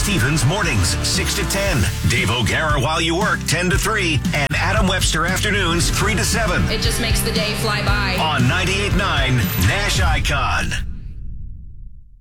Stevens mornings, 6 to 10. Dave O'Gara while you work, 10 to 3. And Adam Webster afternoons, 3 to 7. It just makes the day fly by. On 98.9 Nash Icon.